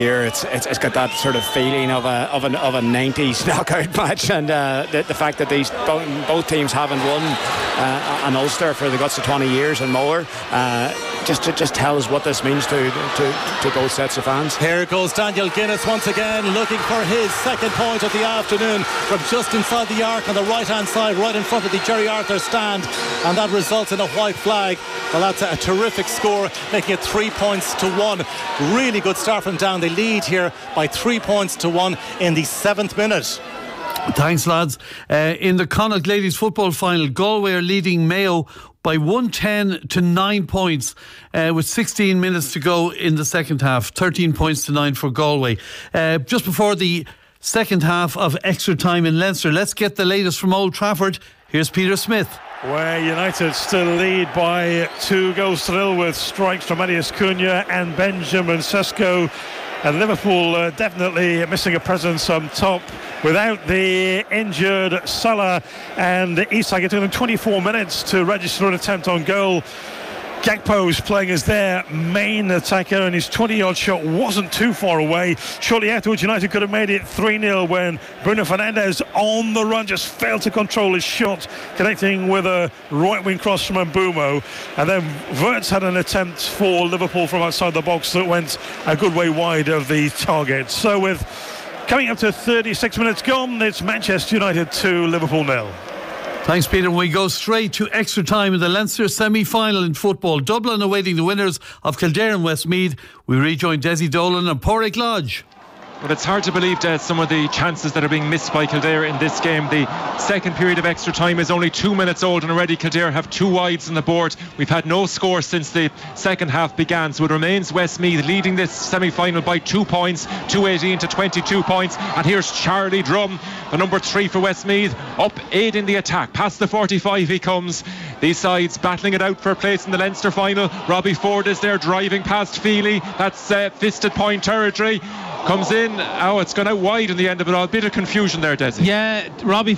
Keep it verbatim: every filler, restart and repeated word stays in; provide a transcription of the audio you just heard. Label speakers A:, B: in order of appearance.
A: Here it's, it's it's got that sort of feeling of a of an of a nineties knockout match, and uh, the, the fact that these both, both teams haven't won uh, an Ulster for the guts of twenty years and more uh, just just tells what this means to, to to both sets of fans.
B: Here goes Daniel Guinness once again, looking for his second point of the afternoon from just inside the arc on the right hand side, right in front of the Jerry Arthur stand, and that results in a white flag. Well, that's a, a terrific score, making it three points to one. Really good start from down. They lead here by three points to one in the seventh minute.
C: Thanks, lads. Uh, in the Connacht Ladies Football Final, Galway are leading Mayo by one ten to nine points uh, with sixteen minutes to go in the second half. thirteen points to nine for Galway. Uh, just before the second half of extra time in Leinster, let's get the latest from Old Trafford. Here's Peter Smith.
D: Where United still lead by two goals to nil with strikes from Elias Cunha and Benjamin Sesko. And Liverpool uh, definitely missing a presence on top without the injured Salah and Isak. It took them twenty-four minutes to register an attempt on goal. Gakpo's playing as their main attacker, and his twenty-yard shot wasn't too far away. Shortly afterwards, United could have made it three nil when Bruno Fernandes on the run just failed to control his shot, connecting with a right-wing cross from Mbeumo. And then Wirtz had an attempt for Liverpool from outside the box that went a good way wide of the target. So with coming up to thirty-six minutes gone, it's Manchester United two, Liverpool nil.
C: Thanks, Peter. We go straight to extra time in the Leinster semi-final in football. Dublin awaiting the winners of Kildare and Westmeath. We rejoin Desi Dolan and Pádraig Lodge.
E: Well, it's hard to believe, Des, some of the chances that are being missed by Kildare in this game. The second period of extra time is only two minutes old, and already Kildare have two wides on the board. We've had no score since the second half began, so it remains Westmeath leading this semi-final by two points, two eighteen to twenty-two points. And here's Charlie Drum, the number three for Westmeath, up eight in the attack. Past the forty-five he comes. These sides battling it out for a place in the Leinster final. Robbie Ford is there driving past Feely. That's uh, fisted point territory. Comes in, oh, it's gone out wide in the end of it all. A bit of confusion there, Desi.
F: Yeah, Robbie